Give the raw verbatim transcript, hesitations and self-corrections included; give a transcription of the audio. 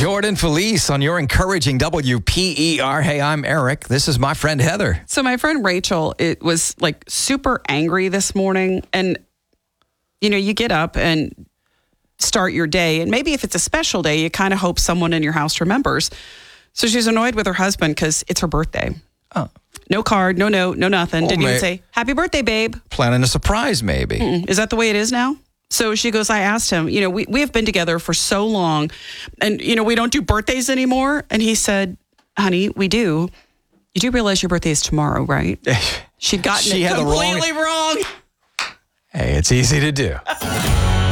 Jordan Felice on your encouraging W P E R. Hey, I'm Eric. This is my friend Heather. So my friend Rachel, it was like super angry this morning. And, you know, you get up and start your day. And maybe if it's a special day, you kind of hope someone in your house remembers. So she's annoyed with her husband because it's her birthday. Oh. No card, no note, no nothing. Well, Didn't even may- say, happy birthday, babe. Planning a surprise, maybe. Mm-mm. Is that the way it is now? So she goes, I asked him, you know, we, we have been together for so long and, you know, we don't do birthdays anymore. And he said, honey, we do. You do realize your birthday is tomorrow, right? She'd gotten She it had the wrong- completely wrong. Hey, it's easy to do.